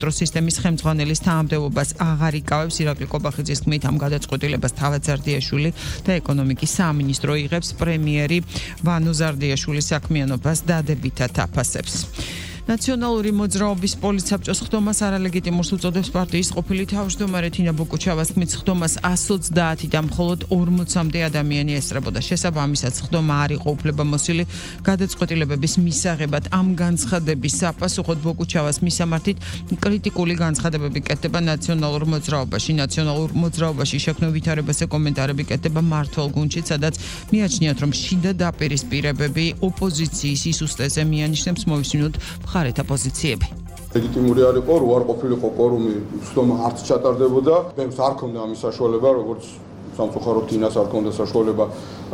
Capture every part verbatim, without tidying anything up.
სისტემის ხელმძღვანელის თანამდებობას აღარ იკავებს. ირაკლი კობახიძის თქმით, ამ გადაწყვეტილებას თავად ზარდიაშვილი და ეკონომიკის სამინისტრო იღებს. პრემიერი ვანო ზარდიაშვილის საქმიანობას დადებითად აფასებს. ნაციონალური მოძრაობის პოლიცსაბჭოს ხდომას არალეგიტიმურს უწოდებს პარტიის ყოფილი თავმჯდომარე თინა ბოკუჩავას თქმით, ხდომას εκατს ოცდაათიდან მხოლოდ ორმოცამდე ადამიანი ესწრებოდა. შესაბამისად, ხდომა არ იყო უფლებამოსილი გადაწყვეტილებების მისაღებად. ამ განცხადების საპასუხოდ ბოკუჩავას მისამართით კრიტიკული განცხადებები კეთდება ნაციონალურ მოძრაობაში. ნაციონალურ მოძრაობაში შექმნილ ვითარებაზე კომენტარები კეთდება მმართველ გუნდში, სადაც მიაჩნიათ, რომ შიდა დაპირისპირებები ოპოზიციის სისუსტეზე მიანიშნებს. მოვისმინოთ მხარეთა პოზიციები. ლეგიტიმური არ იყო, რო არ ყოფილიყო კვორუმი, ხდომა არც ჩატარდებოდა. ბევრს არ ქონდა ამის საშუალება, როგორც სამწუხაროდ თინას არ ქონდა საშუალება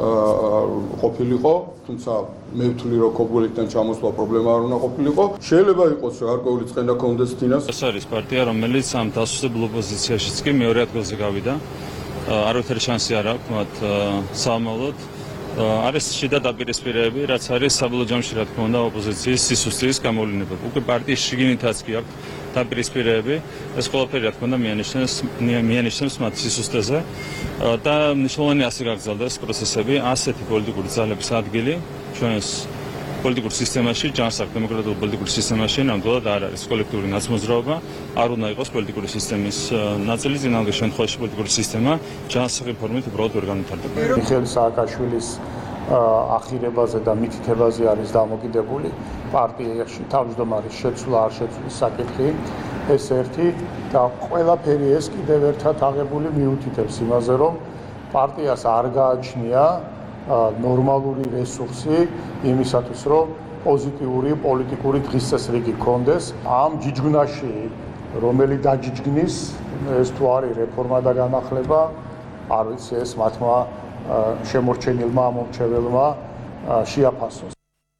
ყოფილიყო, თუმცა მე ვთვლი, რომ კობულიდან ჩამოსვლა პრობლემა არ უნდა ყოფილიყო. შეიძლება იყოს, რომ გარკვეული წყენა ქონდეს თინას. ეს არის პარტია, რომელიც ამ დასუსტებულ ოპოზიციაშიც კი მეორე ადგილზე გავიდა. არავითარი შანსი არ აქვს მათ საომალოდ. არის შიდა დაპირისპირებები, რაც არის საბოლოო ჯამში რა თქმა უნდა ოპოზიციის სისუსტის გამოვლინება. უკვე პარტიის შიგნითაც კი აქვს დაპირისპირებები, ეს ყველაფერი რა თქმა უნდა მიანიშნებს მიანიშნებს მათ სისუსტეზე და მნიშვნელოვანი ასე გაგრძელდეს პროცესები, ასეთი პოლიტიკური ძალების ადგილი ჩვენს პოლიტიკურ სისტემაში, ჯანსაღ დემოკრატიულ პოლიტიკურ სისტემაში ნამდვილად არ არის. კოლექტიური ნაცმოძრაობა არ უნდა იყოს პოლიტიკური სისტემის ნაწილი, წინააღმდეგ შემთხვევაში პოლიტიკური სისტემა ჯანსაღი ფორმით უბრალოდ ვერ განვითარდება. მიხეილ სააკაშვილის ახირებაზე და მითითებაზე არის დამოკიდებული პარტიაში თავმჯდომარის შეცვლა არ შეცვლის საკითხი. ეს ერთი და ყველაფერი ეს კიდევ ერთად აღებული მიუთითებს იმაზე, რომ პარტიას არ გააჩნია ნორმალური რესურსი იმისათვის, რომ პოზიტიური პოლიტიკური დღისწესრიგი გქონდეს. ამ ჯიჯგნაში, რომელი დაჯიჯგნის, ეს თუ არის რეფორმა და განახლება, არ ვიცი, ეს მათმა შემორჩენილმა მომრჩეველმა შეაფასოს.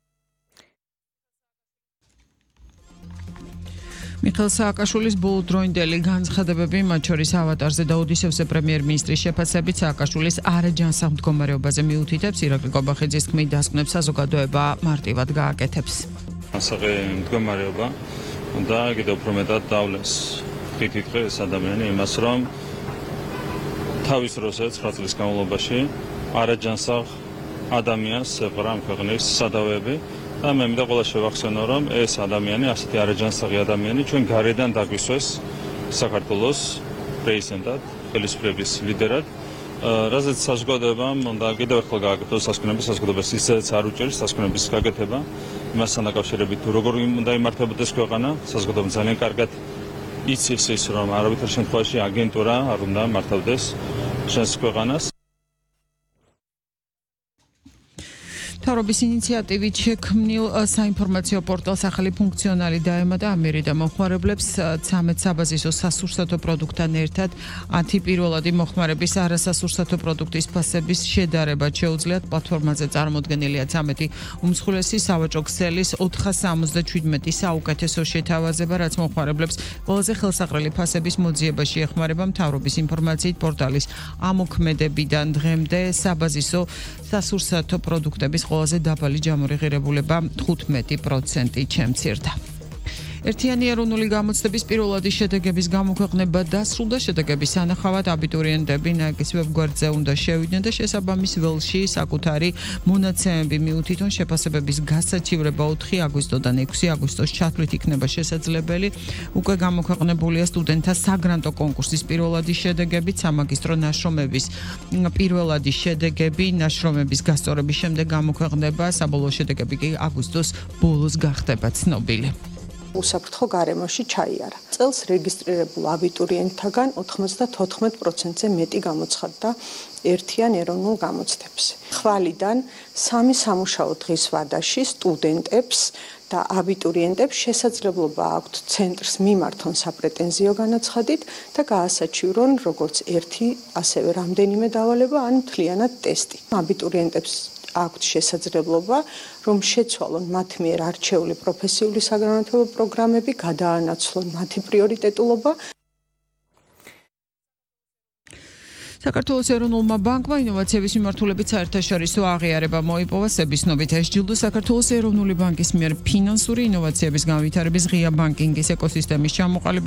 მიხეილ სააკაშვილის ბოლოდროინდელი განცხადებები, მათ შორის ავატარზე და ოდისევზე პრემიერ-მინისტრის შეფასებით სააკაშვილის არაჯანსაღ მდგომარეობაზე მიუთითებს. ირაკლი კობახიძის თქმით, დასკვნებს საზოგადოება მარტივად გააკეთებს. ასაღი მდგომარეობა და კიდევ უფრო მეტად დავლეს თითქოს ეს ადამიანი იმას, რომ თავის როზე ცხრა წლის განმავლობაში არაჯანსაღ ადამიანს ეყრა ამ ქვეყნის სადავეები. და მე მინდა ყველა შევახსენო, რომ ეს ადამიანი, ასეთი არაჯანსაღი ადამიანი ჩვენ გარედან დაგვისვეს საქართველოს პრეზიდენტად, ხელისუფლების ლიდერად, რაზეც საზოგადოებამ უნდა კიდევ ერთხელ გააკეთოს სასკვნების საზოგადოებას ისედაც არ უჭერს სასკვნების გაკეთება. იმასთან დაკავშირებით თუ როგორ უნდა იმართებოდეს ქვეყანა, საზოგადოება ძალიან კარგად იცის ის, რომ არავითარ შემთხვევაში აგენტურა არ უნდა მართავდეს ჩვენს ქვეყანას. მთავრობის ინიციატივით შექმნილ საინფორმაციო პორტალს ახალი ფუნქციონალი დაემატა ამერი და მომხმარებლებს ცამეტ საბაზისო სასურსათო პროდუქტთან ერთად ათი პირველადი მოხმარების არასასურსათო პროდუქტის ფასების შედარება შეუძლიათ. პლატფორმაზე წარმოდგენილია ცამეტი უმსხვილესი სავაჭრო ქსელის ოთხას სამოცდაშვიდმეტი საუკეთესო შეთავაზება, რაც მომხმარებლებს ყველაზე ხელსაყრელი ფასების მოძიებაში ეხმარება. მთავრობის ინფორმაციით პორტალის ამოქმედებიდან დღემდე საბაზისო სასურსათო პროდუქტების ყველაზე დაბალი ჯამური ღირებულება თხუთმეტი პროცენტი შემცირდა. ერთიანი ეროვნული გამოცდების პირველადი შედეგების გამოქვეყნება დასრულდა. შედეგების სანახავად აბიტურიენტები ნაკის ვებგვერდზე უნდა შევიდნენ და შესაბამის ველში საკუთარი მონაცემები მიუთითონ. შეფასებების გასაჩივრება ოთხი აგვისტოდან ექვსი აგვისტოს ჩათვლით იქნება შესაძლებელი. უკვე გამოქვეყნებულია სტუდენტთა საგრანტო კონკურსის პირველადი შედეგები, სამაგისტრო ნაშრომების პირველადი შედეგები, ნაშრომების გასწორების შემდეგ გამოქვეყნება, საბოლოო შედეგები კი აგვისტოს ბოლოს გახდება ცნობილი. უსაფრთხო გარემოში ჩაიარა. წელს რეგისტრირებულ აბიტურიენტთაგან ოთხმოცდათოთხმეტ პროცენტზე მეტი გამოცხადდა ერთიან ეროვნულ გამოცდებზე. ხვალიდან სამი სამუშაო დღის ვადაში სტუდენტებს და აბიტურიენტებს შესაძლებლობა აქვთ ცენტრს მიმართონ საპრეტენზიო განაცხადით და გაასაჩივრონ როგორც ერთი, ასევე რამდენიმე დავალება ან მთლიანად ტესტი. აბიტურიენტებს აქვთ შესაძლებლობა, რომ შეცვალონ მათ მიერ არჩეული პროფესიული საგრანტო პროგრამები, გადაანაცვლონ მათი პრიორიტეტულობა. საქართველოს ეროვნულმა ბანკმა ინოვაციების მიმართულებით საერთაშორისო აღიარება მოიპოვა. სების ცნობით ეს ჯილდო საქართველოს ეროვნული ბანკის მიერ ფინანსური ინოვაციების განვითარების ღია ბანკინგის ეკოსისტემის ჩამოყალიბების